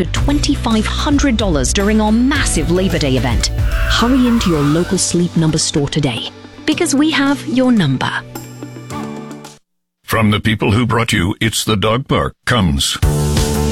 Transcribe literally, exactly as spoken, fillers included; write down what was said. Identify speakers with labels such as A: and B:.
A: to two thousand five hundred dollars during our massive Labor Day event. Hurry into your local Sleep Number store today, because we have your number.
B: From the people who brought you It's the Dog Park comes